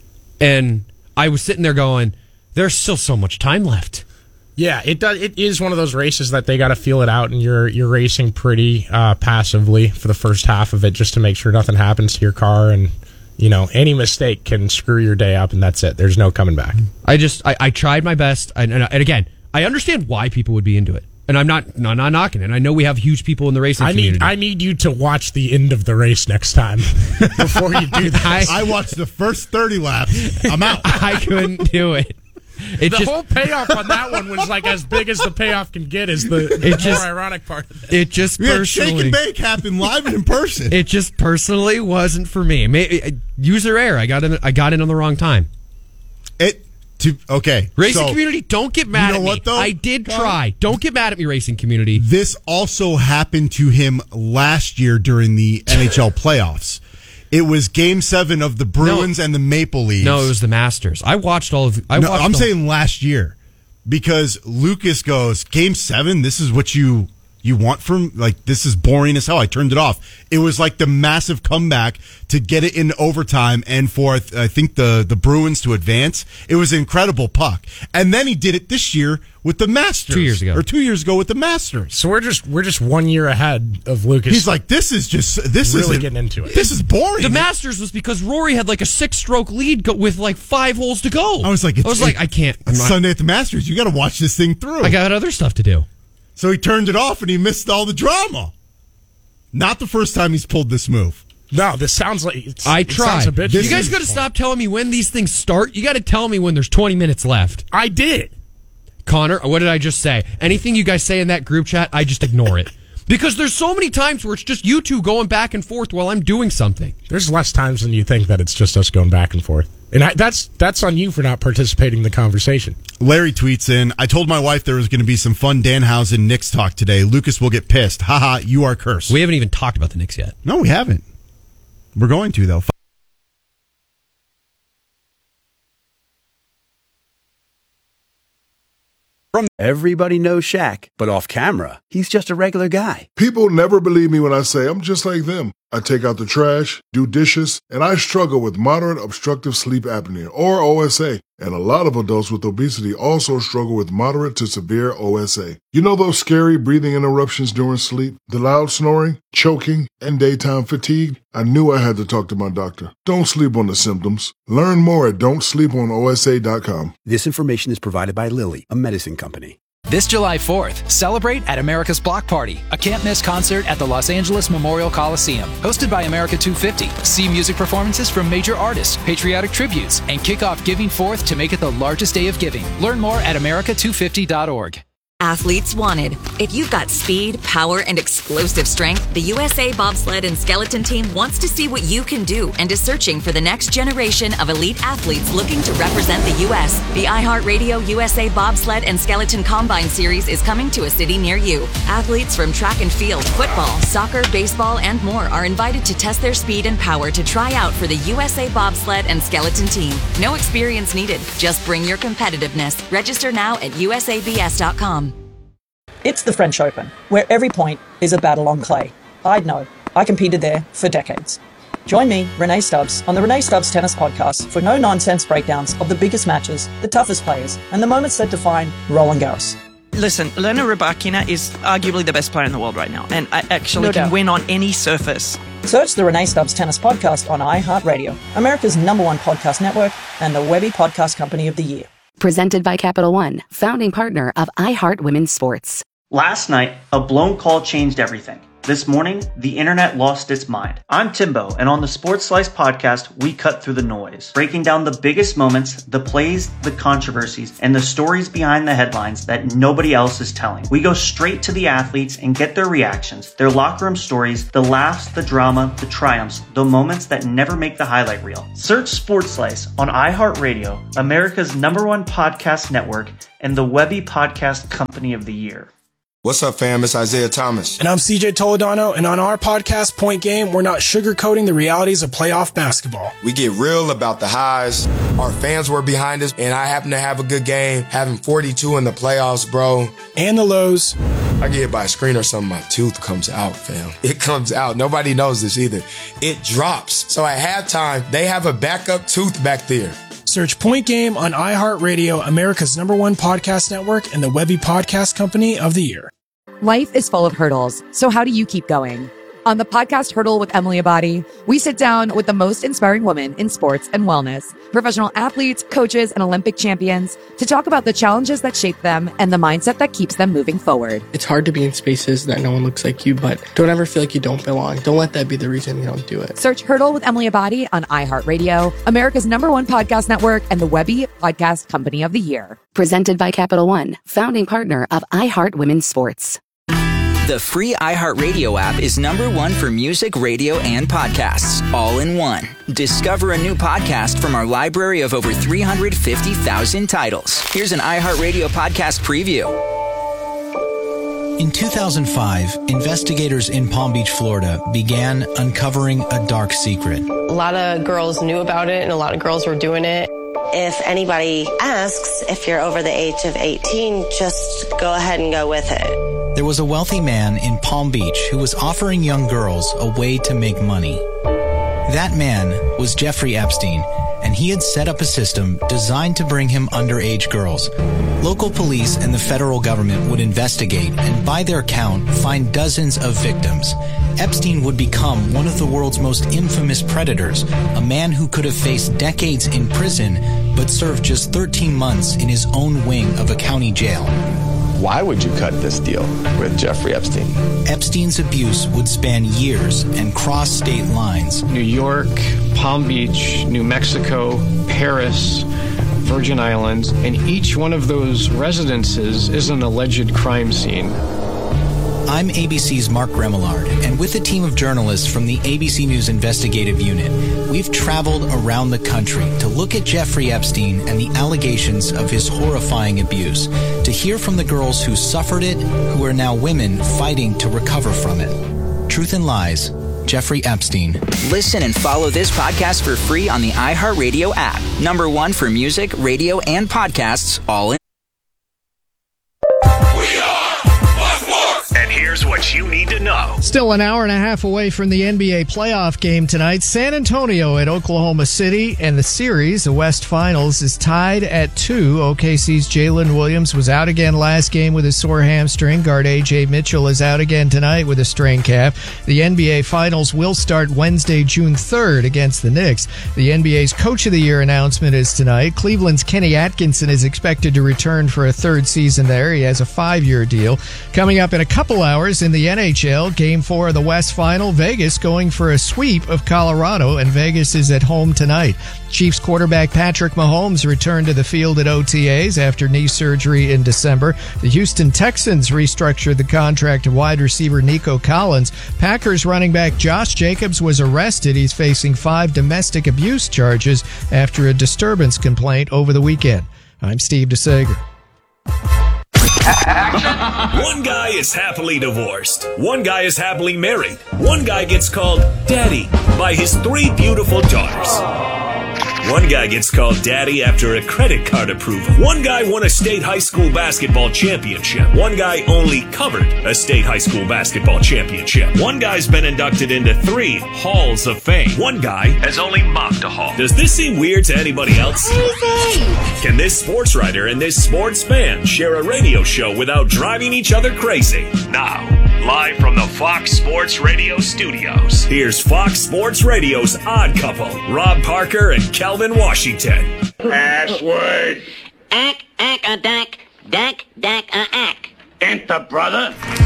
And I was sitting there going, there's still so much time left. Yeah, it does. It is one of those races that they got to feel it out, and you're you're racing pretty uh, passively for the first half of it, just to make sure nothing happens to your car, and you know any mistake can screw your day up, and that's it. There's no coming back. I just I, I tried my best, and, and, and again, I understand why people would be into it, and I'm not not, not knocking it. I know we have huge people in the racing I community. need I need you to watch the end of the race next time before you do that. I, I watched the first thirty laps. I'm out. I couldn't do it. It the just, whole payoff on that one was like as big as the payoff can get. Is the, the more just, ironic part of it? It just we personally, had shake and bake happen live and in person. It just personally wasn't for me. Maybe, user error. I got in. I got in on the wrong time. It to okay. Racing so, community, don't get mad you know at me. What, though? I did try. Don't get mad at me, racing community. This also happened to him last year during the N H L playoffs. It was Game Seven of the Bruins no, and the Maple Leafs. No, it was the Masters. I watched all of. I no, watched I'm all, saying last year because Lucas goes Game Seven. This is what you you want from like this is boring as hell. I turned it off. It was like the massive comeback to get it in overtime and for I think the the Bruins to advance. It was an incredible puck, and then he did it this year with the Masters two years ago or two years ago with the Masters. So we're just we're just one year ahead of Lucas. He's like, this is just this really is getting into it. This is boring. The Masters was because Rory had like a six-stroke lead go- with like five holes to go. I was like, it's, I was like, it, I can't. I'm It's not, Sunday at the Masters. You got to watch this thing through. I got other stuff to do. So he turned it off and he missed all the drama. Not the first time he's pulled this move. No, this sounds like it's, I it tried. sounds a bit You guys got to stop telling me when these things start. You got to tell me when there's twenty minutes left. I did. Connor, what did I just say? Anything you guys say in that group chat, I just ignore it. Because there's so many times where it's just you two going back and forth while I'm doing something. There's less times than you think that it's just us going back and forth. And I, that's that's on you for not participating in the conversation. Larry tweets in, I told my wife there was going to be some fun Danhausen Knicks talk today. Lucas will get pissed. Haha, you are cursed. We haven't even talked about the Knicks yet. No, we haven't. We're going to, though. Everybody knows Shaq, but off camera, he's just a regular guy. People never believe me when I say I'm just like them. I take out the trash, do dishes, and I struggle with moderate obstructive sleep apnea, or O S A. And a lot of adults with obesity also struggle with moderate to severe O S A. You know those scary breathing interruptions during sleep, the loud snoring, choking, and daytime fatigue? I knew I had to talk to my doctor. Don't sleep on the symptoms. Learn more at don't sleep on O S A dot com. This information is provided by Lilly, a medicine company. This July fourth, celebrate at America's Block Party, a can't-miss concert at the Los Angeles Memorial Coliseum. Hosted by America two fifty. See music performances from major artists, patriotic tributes, and kick off Giving Fourth to make it the largest day of giving. Learn more at America two fifty dot org. Athletes wanted. If you've got speed, power, and explosive strength, the U S A Bobsled and Skeleton Team wants to see what you can do and is searching for the next generation of elite athletes looking to represent the U S. The iHeartRadio U S A Bobsled and Skeleton Combine Series is coming to a city near you. Athletes from track and field, football, soccer, baseball, and more are invited to test their speed and power to try out for the U S A Bobsled and Skeleton Team. No experience needed. Just bring your competitiveness. Register now at U S A B S dot com. It's the French Open, where every point is a battle on clay. I'd know. I competed there for decades. Join me, Renee Stubbs, on the Renee Stubbs Tennis Podcast for no-nonsense breakdowns of the biggest matches, the toughest players, and the moments that define Roland Garros. Listen, Elena Rybakina is arguably the best player in the world right now, and I actually No can doubt. win on any surface. Search the Renee Stubbs Tennis Podcast on iHeartRadio, America's number one podcast network, and the Webby Podcast Company of the Year. Presented by Capital One, founding partner of iHeart Women's Sports. Last night, a blown call changed everything. This morning, the internet lost its mind. I'm Timbo, and on the Sports Slice podcast, we cut through the noise, breaking down the biggest moments, the plays, the controversies, and the stories behind the headlines that nobody else is telling. We go straight to the athletes and get their reactions, their locker room stories, the laughs, the drama, the triumphs, the moments that never make the highlight reel. Search Sports Slice on iHeartRadio, America's number one podcast network, and the Webby Podcast Company of the Year. What's up, fam? It's Isaiah Thomas. And I'm C J Toledano, and on our podcast, Point Game, we're not sugarcoating the realities of playoff basketball. We get real about the highs. Our fans were behind us, and I happen to have a good game, having forty-two in the playoffs, bro. And the lows. I get hit by a screen or something, my tooth comes out, fam. It comes out. Nobody knows this either. It drops. So at halftime, they have a backup tooth back there. Search Point Game on iHeartRadio, America's number one podcast network, and the Webby Podcast Company of the Year. Life is full of hurdles, so how do you keep going? On the podcast Hurdle with Emily Abadi, we sit down with the most inspiring women in sports and wellness, professional athletes, coaches, and Olympic champions to talk about the challenges that shape them and the mindset that keeps them moving forward. It's hard to be in spaces that no one looks like you, but don't ever feel like you don't belong. Don't let that be the reason you don't do it. Search Hurdle with Emily Abadi on iHeartRadio, America's number one podcast network, and the Webby Podcast Company of the Year. Presented by Capital One, founding partner of iHeart Women's Sports. The free iHeartRadio app is number one for music, radio, and podcasts, all in one. Discover a new podcast from our library of over three hundred fifty thousand titles. Here's an iHeartRadio podcast preview. In two thousand five, investigators in Palm Beach, Florida began uncovering a dark secret. A lot of girls knew about it and a lot of girls were doing it. If anybody asks if you're over the age of eighteen, just go ahead and go with it. There was a wealthy man in Palm Beach who was offering young girls a way to make money. That man was Jeffrey Epstein, and he had set up a system designed to bring him underage girls. Local police and the federal government would investigate and, by their count, find dozens of victims. Epstein would become one of the world's most infamous predators, a man who could have faced decades in prison but served just thirteen months in his own wing of a county jail. Why would you cut this deal with Jeffrey Epstein? Epstein's abuse would span years and cross state lines. New York, Palm Beach, New Mexico, Paris, Virgin Islands, and each one of those residences is an alleged crime scene. I'm A B C's Mark Remillard, and with a team of journalists from the A B C News Investigative Unit, we've traveled around the country to look at Jeffrey Epstein and the allegations of his horrifying abuse, to hear from the girls who suffered it, who are now women fighting to recover from it. Truth and Lies, Jeffrey Epstein. Listen and follow this podcast for free on the iHeartRadio app. Number one for music, radio, and podcasts, all in. And here's what you need to know. Still an hour and a half away from the N B A playoff game tonight. San Antonio at Oklahoma City, and the series, the West Finals, is tied at two. O K C's Jalen Williams was out again last game with a sore hamstring. Guard A J Mitchell is out again tonight with a strained calf. The N B A Finals will start Wednesday, June third against the Knicks. The N B A's Coach of the Year announcement is tonight. Cleveland's Kenny Atkinson is expected to return for a third season there. He has a five-year deal. Coming up in a couple hours in the N H L, Game four of the West Final, Vegas going for a sweep of Colorado, and Vegas is at home tonight. Chiefs quarterback Patrick Mahomes returned to the field at O T As after knee surgery in December. The Houston Texans restructured the contract of wide receiver Nico Collins. Packers running back Josh Jacobs was arrested. He's facing five domestic abuse charges after a disturbance complaint over the weekend. I'm Steve DeSager. One guy is happily divorced. One guy is happily married. One guy gets called daddy by his three beautiful daughters. One guy gets called daddy after a credit card approval. One guy won a state high school basketball championship. One guy only covered a state high school basketball championship. One guy's been inducted into three halls of fame. One guy has only mopped a hall. Does this seem weird to anybody else? Crazy! Can this sports writer and this sports fan share a radio show without driving each other crazy? Now, live from the Fox Sports Radio studios, here's Fox Sports Radio's Odd Couple, Rob Parker and Calvin Washington. Password. Ack, ack, a dack, dack, dack, a ack. Enter, brother.